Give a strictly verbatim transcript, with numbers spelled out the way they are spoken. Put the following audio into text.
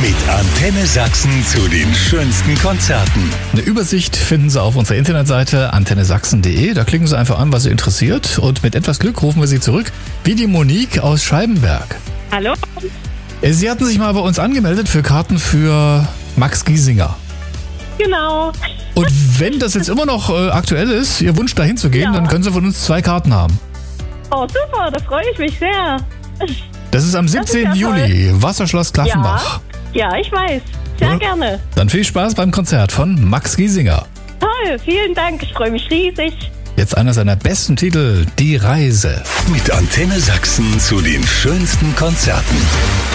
Mit Antenne Sachsen zu den schönsten Konzerten. Eine Übersicht finden Sie auf unserer Internetseite antenne sachsen punkt de. Da klicken Sie einfach an, was Sie interessiert. Und mit etwas Glück rufen wir Sie zurück, wie die Monique aus Scheibenberg. Hallo? Sie hatten sich mal bei uns angemeldet für Karten für Max Giesinger. Genau. Und wenn das jetzt immer noch äh, aktuell ist, Ihr Wunsch dahin zu gehen, Ja. dann können Sie von uns zwei Karten haben. Oh, super, da freue ich mich sehr. Das ist am Das ist siebzehnten ja Juli, Wasserschloss Klaffenbach. Ja, ich weiß. Sehr Ja. gerne. Dann viel Spaß beim Konzert von Max Giesinger. Toll, vielen Dank. Ich freue mich riesig. Jetzt einer seiner besten Titel, Die Reise. Mit Antenne Sachsen zu den schönsten Konzerten.